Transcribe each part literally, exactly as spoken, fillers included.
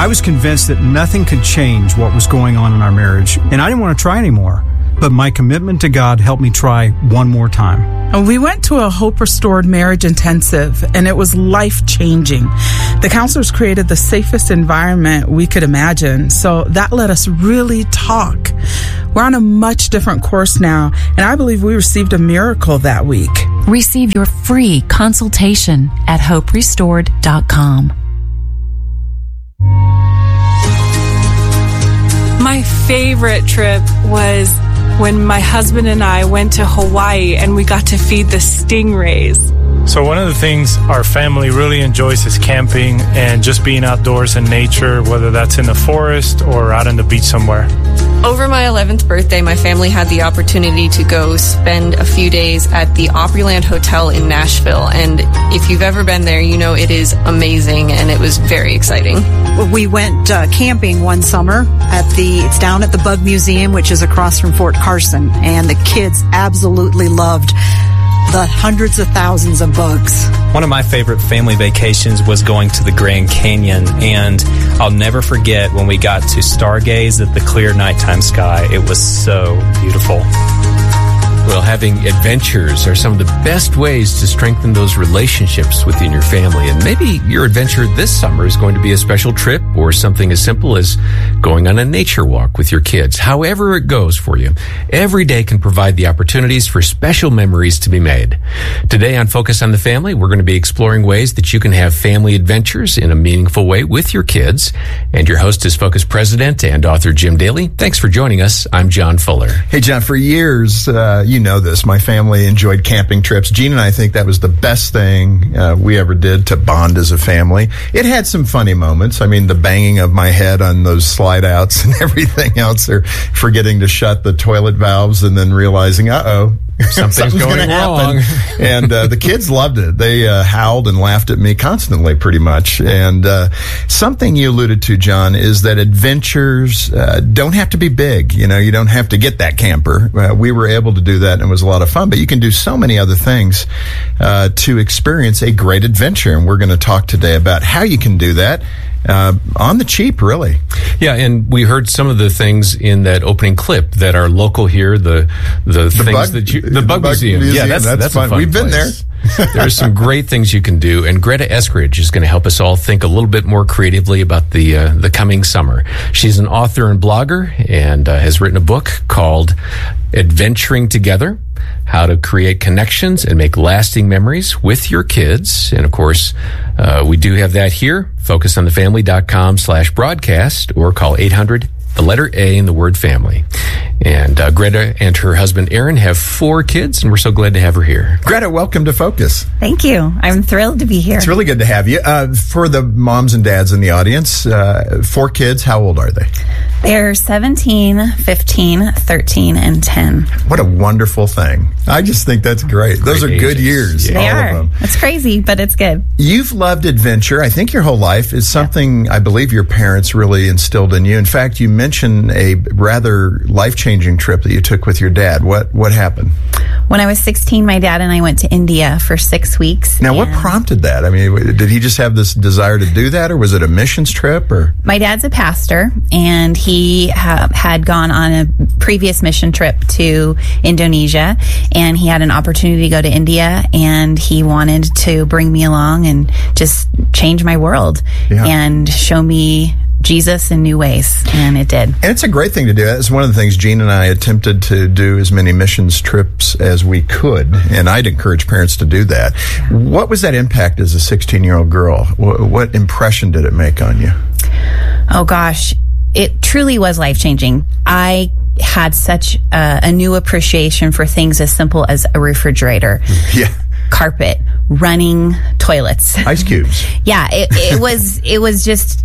I was convinced that nothing could change what was going on in our marriage, and I didn't want to try anymore. But my commitment to God helped me try one more time. We went to a Hope Restored Marriage Intensive, and it was life-changing. The counselors created the safest environment we could imagine, so that let us really talk. We're on a much different course now, and I believe we received a miracle that week. Receive your free consultation at hope restored dot com. My favorite trip was when my husband and I went to Hawaii and we got to feed the stingrays. So one of the things our family really enjoys is camping and just being outdoors in nature, whether that's in the forest or out on the beach somewhere. Over my eleventh birthday, my family had the opportunity to go spend a few days at the Opryland Hotel in Nashville. And if you've ever been there, you know it is amazing, and it was very exciting. We went uh, camping one summer at the, it's down at the Bug Museum, which is across from Fort Carson. And the kids absolutely loved the hundreds of thousands of bugs. One of my favorite family vacations was going to the Grand Canyon, and I'll never forget when we got to stargaze at the clear nighttime sky. It was so beautiful. Well, having adventures are some of the best ways to strengthen those relationships within your family. And maybe your adventure this summer is going to be a special trip or something as simple as going on a nature walk with your kids. However it goes for you, every day can provide the opportunities for special memories to be made. Today on Focus on the Family, we're going to be exploring ways that you can have family adventures in a meaningful way with your kids. And your host is Focus President and author Jim Daly. Thanks for joining us. I'm John Fuller. Hey, John, for years, uh, you know this. My family enjoyed camping trips. Gene and I think that was the best thing uh, we ever did to bond as a family. It had some funny moments. I mean, the banging of my head on those slide outs and everything else, or forgetting to shut the toilet valves and then realizing, uh-oh, Something's, Something's going wrong. And uh, the kids loved it. They uh, howled and laughed at me constantly, pretty much. And uh, something you alluded to, John, is that adventures uh, don't have to be big. You know, you don't have to get that camper. Uh, we were able to do that, and it was a lot of fun. But you can do so many other things uh, to experience a great adventure. And we're going to talk today about how you can do that. Uh, on the cheap, really. Yeah, and we heard some of the things in that opening clip that are local here. The the, the things bug, that you, the, the Bug, bug Museum. Museum. Yeah, that's that's, that's fun. a fun We've been place. there. There's some great things you can do, and Greta Eskridge is going to help us all think a little bit more creatively about the uh, the coming summer. She's an author and blogger, and uh, has written a book called Adventuring Together: How to Create Connections and Make Lasting Memories with Your Kids. And of course, uh, we do have that here, focus on the family dot com slash broadcast, or call eight hundred, the letter A in the word family. And uh, Greta and her husband Aaron have four kids, and we're so glad to have her here. Greta, welcome to Focus. Thank you. I'm thrilled to be here. It's really good to have you. Uh, for the moms and dads in the audience, uh, four kids, how old are they? They're seventeen, fifteen, thirteen, and ten. What a wonderful thing. I just think that's great. Those Great are good ages. years. Yeah. They all are. of them. It's crazy, but it's good. You've loved adventure, I think, your whole life. Is something I believe your parents really instilled in you. In fact, you mentioned a rather life-changing trip that you took with your dad. What what happened? When I was sixteen, my dad and I went to India for six weeks. Now, what prompted that? I mean, did he just have this desire to do that, or was it a missions trip? Or My dad's a pastor, and he ha- had gone on a previous mission trip to Indonesia, and he had an opportunity to go to India, and he wanted to bring me along and just change my world Yeah. and show me Jesus in new ways, and it did. And it's a great thing to do. It's one of the things Gene and I attempted to do as many missions trips as we could, and I'd encourage parents to do that. What was that impact as a sixteen-year-old girl? What, what impression did it make on you? Oh, gosh. It truly was life-changing. I had such a, a new appreciation for things as simple as a refrigerator. Yeah. Carpet, running toilets. Ice cubes. Yeah, it, it was, it was just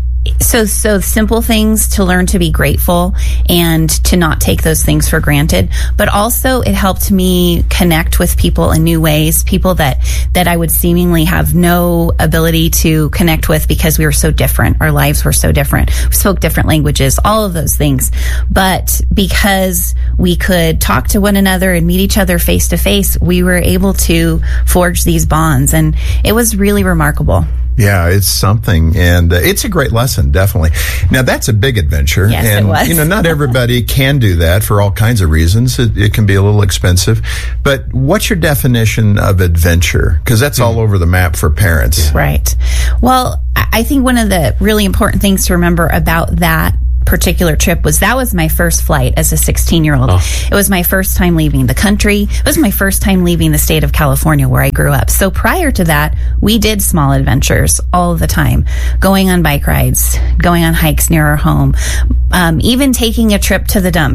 so, so simple things to learn to be grateful and to not take those things for granted. But also it helped me connect with people in new ways, people that, that I would seemingly have no ability to connect with because we were so different. Our lives were so different. We spoke different languages, all of those things. But because we could talk to one another and meet each other face to face, we were able to forge these bonds. And it was really remarkable. Yeah, it's something, and uh, it's a great lesson, definitely. Now, that's a big adventure, yes, and it was. you know, not everybody can do that for all kinds of reasons. It, it can be a little expensive, but what's your definition of adventure? Because that's all over the map for parents, right? Well, I think one of the really important things to remember about that particular trip was that was my first flight as a sixteen year old. Oh. It was my first time leaving the country. It was my first time leaving the state of California where I grew up. So prior to that, we did small adventures all the time, going on bike rides, going on hikes near our home, um, even taking a trip to the dump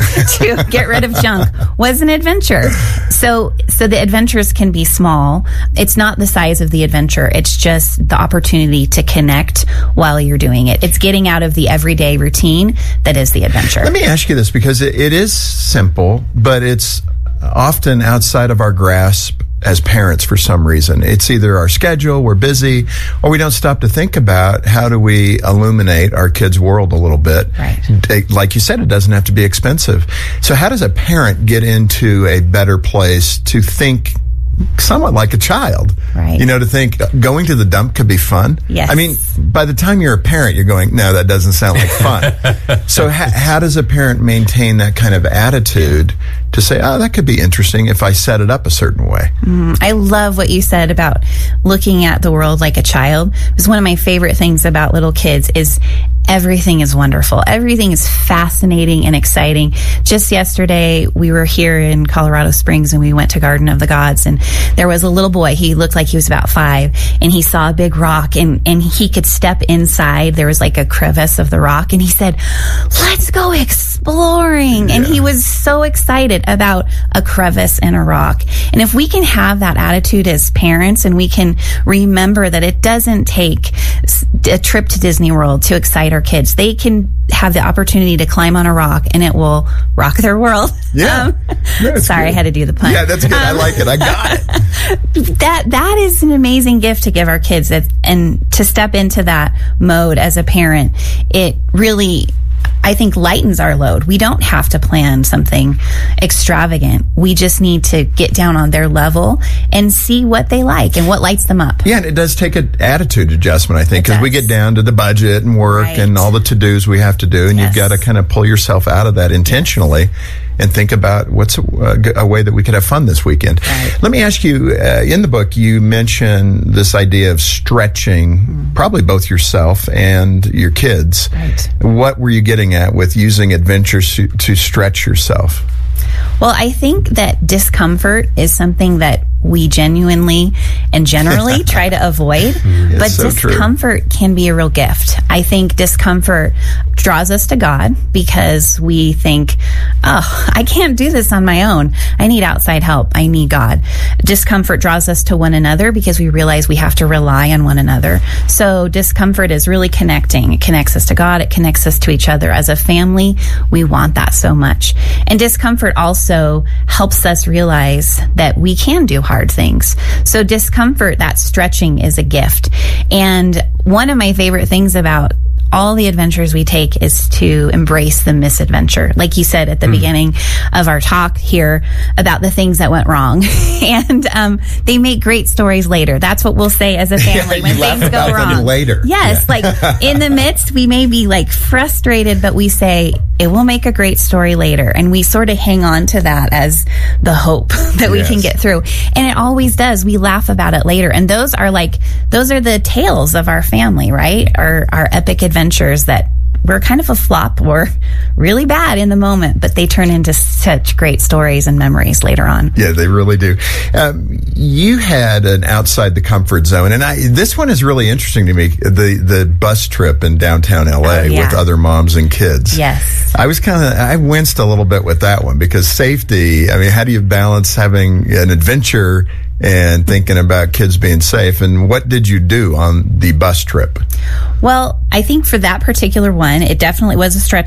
to get rid of junk was an adventure. So, so the adventures can be small. It's not the size of the adventure. It's just the opportunity to connect while you're doing it. It's getting out of the everyday routine that is the adventure. Let me ask you this, because it, it is simple, but it's often outside of our grasp as parents for some reason. It's either our schedule, we're busy, or we don't stop to think about how do we illuminate our kids' world a little bit. Right. Like you said, it doesn't have to be expensive. So how does a parent get into a better place to think somewhat like a child? Right. You know, to think going to the dump could be fun. Yes. I mean, by the time you're a parent, you're going, no, that doesn't sound like fun. So ha- how does a parent maintain that kind of attitude to say, oh, that could be interesting if I set it up a certain way? Mm, I love what you said about looking at the world like a child. Because one of my favorite things about little kids is everything is wonderful. Everything is fascinating and exciting. Just yesterday, we were here in Colorado Springs and we went to Garden of the Gods, and there was a little boy. He looked like he was about five, and he saw a big rock, and, and he could step inside. There was like a crevice of the rock, and he said, let's go exploring. Yeah. And he was so excited about a crevice in a rock. And if we can have that attitude as parents, and we can remember that it doesn't take a trip to Disney World to excite our kids. They can have the opportunity to climb on a rock and it will rock their world. Yeah. Um, sorry, good. I had to do the pun. Yeah, that's good. Um, I like it. I got it. That that is an amazing gift to give our kids, that, and to step into that mode as a parent, it really, I think, lightens our load. We don't have to plan something extravagant. We just need to get down on their level and see what they like and what lights them up. Yeah, and it does take an attitude adjustment, I think, because we get down to the budget and work right. and all the to-dos we have to do, and yes. you've got to kind of pull yourself out of that intentionally and think about what's a, a way that we could have fun this weekend. Right. Let me ask you, uh, in the book, you mention this idea of stretching, mm. probably both yourself and your kids. Right. What were you getting at with using adventures to, to stretch yourself? Well, I think that discomfort is something that we genuinely and generally try to avoid, yes, but so discomfort true. can be a real gift. I think discomfort draws us to God because we think, oh, I can't do this on my own. I need outside help. I need God. Discomfort draws us to one another because we realize we have to rely on one another. So discomfort is really connecting. It connects us to God. It connects us to each other. As a family, we want that so much. And discomfort also helps us realize that we can do hard things. So discomfort, that stretching, is a gift. And one of my favorite things about all the adventures we take is to embrace the misadventure. Like you said at the mm. beginning of our talk here about the things that went wrong. and um, they make great stories later. That's what we'll say as a family yeah, when things go wrong. Later. Yes, yeah. like in the midst, we may be like frustrated, but we say, it will make a great story later. And we sort of hang on to that as the hope that we yes. can get through. And it always does. We laugh about it later. And those are like, those are the tales of our family, right? Our, our epic adventures that were kind of a flop or really bad in the moment, but they turn into such great stories and memories later on. Yeah, they really do. Um, you had an outside the comfort zone, and I, this one is really interesting to me, the, the bus trip in downtown L A oh, yeah. with other moms and kids. Yes. I was kind of, I winced a little bit with that one because safety, I mean, how do you balance having an adventure and thinking about kids being safe? And what did you do on the bus trip? Well, I think for that particular one, it definitely was a stretching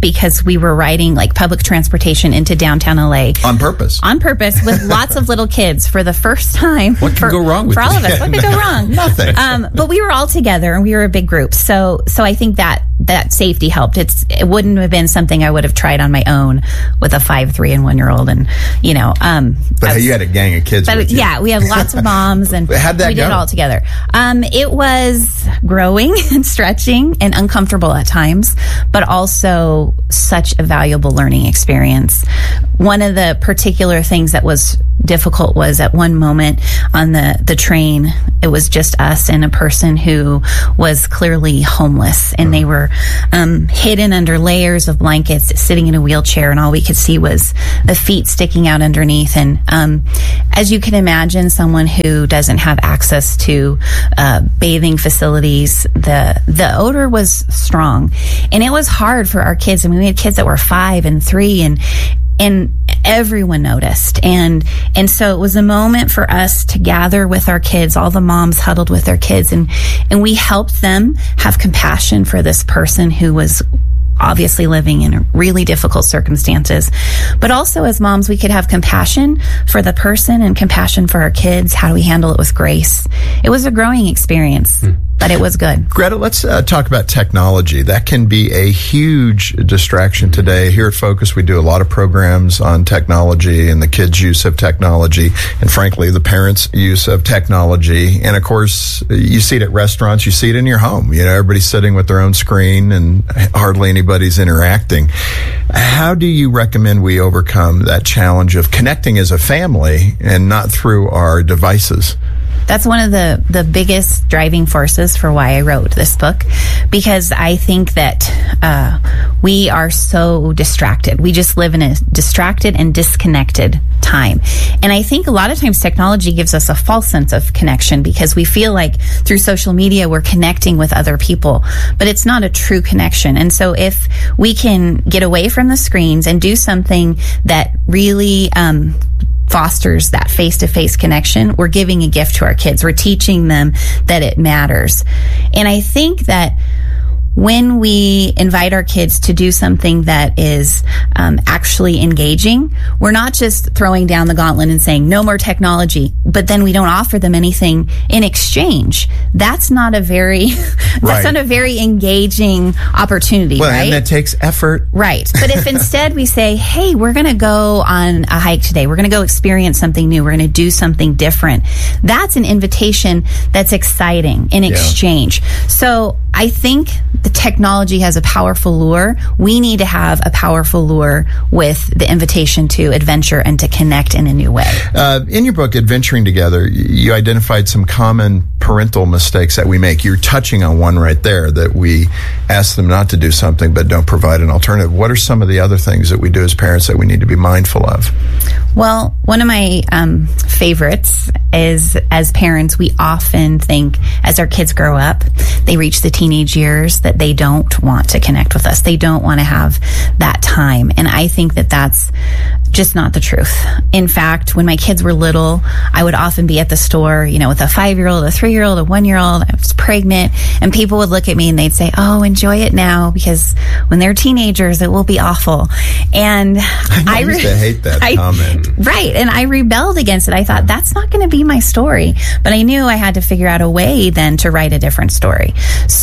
because we were riding like public transportation into downtown L A. On purpose. On purpose with lots of little kids for the first time. What could for, go wrong with For all of us. What could go wrong? Nothing. Um, but we were all together and we were a big group. So, so I think that, that safety helped. It's, it wouldn't have been something I would have tried on my own with a five, three, and one year old. And, you know, um, but I, hey, you had a gang of kids. But with you. yeah, we had lots of moms and How'd that we did go? it all together. Um, it was growing and stretching and uncomfortable at times, but also such a valuable learning experience. One of the particular things that was difficult was at one moment on the, the train, it was just us and a person who was clearly homeless, and they were um, hidden under layers of blankets, sitting in a wheelchair, and all we could see was the feet sticking out underneath. And um, as you can imagine, someone who doesn't have access to uh, bathing facilities, the the odor was strong, and it was hard for our kids. I mean, we had kids that were five and three, and and everyone noticed. And and so it was a moment for us to gather with our kids, all the moms huddled with their kids, and and we helped them have compassion for this person who was obviously living in really difficult circumstances. But also as moms, we could have compassion for the person and compassion for our kids. How do we handle it with grace? It was a growing experience, hmm. but it was good. Greta, let's uh, talk about technology. That can be a huge distraction today. Here at Focus, we do a lot of programs on technology and the kids' use of technology, and frankly, the parents' use of technology. And of course, you see it at restaurants, you see it in your home. You know, everybody's sitting with their own screen and hardly anybody Everybody's interacting. How do you recommend we overcome that challenge of connecting as a family and not through our devices? That's one of the, the biggest driving forces for why I wrote this book, because I think that uh, we are so distracted. We just live in a distracted and disconnected time. And I think a lot of times technology gives us a false sense of connection because we feel like through social media we're connecting with other people, but it's not a true connection. And so if we can get away from the screens and do something that really um, fosters that face-to-face connection, we're giving a gift to our kids. We're teaching them that it matters. And I think that when we invite our kids to do something that is um, actually engaging, we're not just throwing down the gauntlet and saying no more technology, but then we don't offer them anything in exchange. That's not a very that's right. not a very engaging opportunity, well, right? And that takes effort. Right. But if instead we say, hey, we're going to go on a hike today, we're going to go experience something new, we're going to do something different, that's an invitation that's exciting in exchange. Yeah. So I think the technology has a powerful lure. We need to have a powerful lure with the invitation to adventure and to connect in a new way. Uh, in your book, Adventuring Together, you identified some common parental mistakes that we make. You're touching on one right there, that we ask them not to do something but don't provide an alternative. What are some of the other things that we do as parents that we need to be mindful of? Well, one of my um, favorites is, as parents, we often think as our kids grow up, they reach the teenage years, that they don't want to connect with us. They don't want to have that time. And I think that that's just not the truth. In fact, when my kids were little, I would often be at the store, you know, with a five-year-old, a three-year-old, a one-year-old. I was pregnant, and people would look at me and they'd say, oh, enjoy it now, because when they're teenagers, it will be awful. And I, I used re- to hate that I, comment. Right. And I rebelled against it. I thought, that's not going to be my story. But I knew I had to figure out a way then to write a different story.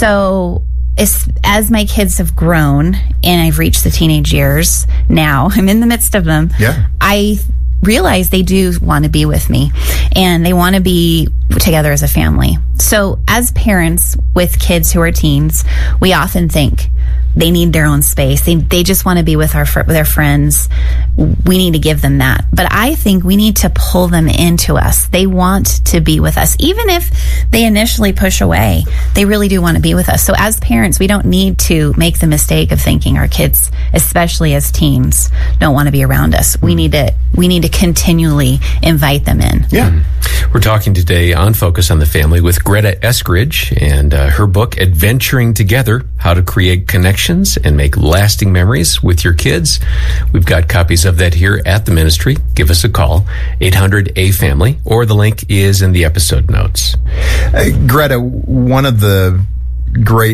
So As, as my kids have grown and I've reached the teenage years now, I'm in the midst of them. Yeah. I realize they do want to be with me and they want to be together as a family. So as parents with kids who are teens, we often think they need their own space. They they just want to be with our with their friends. We need to give them that. But I think we need to pull them into us. They want to be with us. Even if they initially push away, they really do want to be with us. So as parents, we don't need to make the mistake of thinking our kids, especially as teens, don't want to be around us. We need to we need to continually invite them in. Yeah. We're talking today on Focus on the Family with Greta Eskridge and uh, her book, Adventuring Together, How to Create Connections and Make Lasting Memories with Your Kids. We've got copies of that here at the ministry. Give us a call, eight hundred A family, or the link is in the episode notes. Uh, Greta, one of the great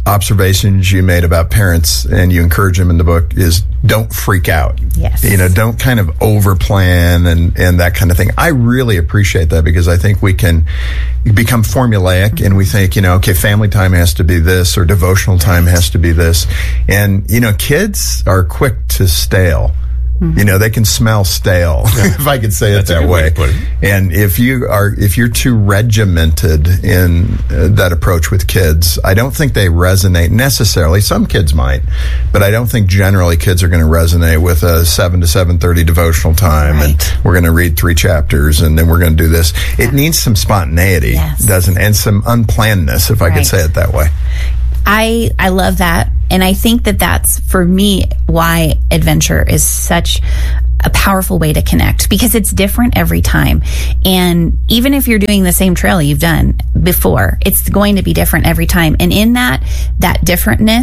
observations you made about parents, and you encourage them in the book, is don't freak out. Yes. You know, don't kind of over plan and, and that kind of thing. I really appreciate that, because I think we can become formulaic mm-hmm. and we think, you know, okay, family time has to be this, or devotional time has to be this. And, you know, kids are quick to stale. Mm-hmm. You know, they can smell stale, yeah. if I could say That's it that way. way it. And if you are, if you're too regimented in uh, that approach with kids, I don't think they resonate necessarily. Some kids might, but I don't think generally kids are going to resonate with a seven to seven thirty devotional time, right. and we're going to read three chapters, and then we're going to do this. It needs some spontaneity, yes. doesn't, and some unplannedness, if I right. could say it that way. I I love that. And I think that that's, for me, why adventure is such a powerful way to connect, because it's different every time. And even if you're doing the same trail you've done before, it's going to be different every time. And in that, that differentness